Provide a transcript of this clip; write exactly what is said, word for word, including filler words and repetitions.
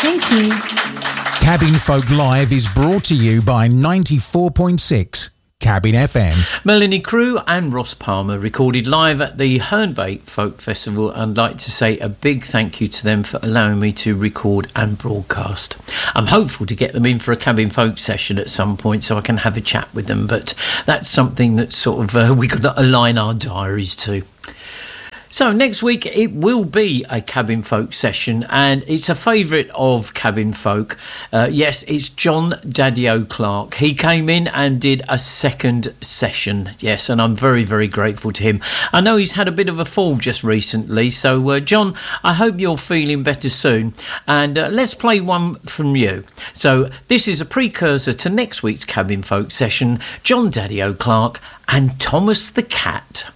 Thank you. Cabin Folk Live is brought to you by ninety-four point six Cabin F M. Melanie Crew and Ross Palmer recorded live at the Hernbait Folk Festival. I'd like to say a big thank you to them for allowing me to record and broadcast. I'm hopeful to get them in for a Cabin Folk session at some point so I can have a chat with them, but that's something that sort of uh, we could align our diaries to. So next week it will be a Cabin Folk session, and it's a favourite of Cabin Folk. Uh, yes, it's John Daddy-O Clark. He came in and did a second session, yes, and I'm very, very grateful to him. I know he's had a bit of a fall just recently, so uh, John, I hope you're feeling better soon, and uh, let's play one from you. So this is a precursor to next week's Cabin Folk session, John Daddy-O Clark and Thomas the Cat.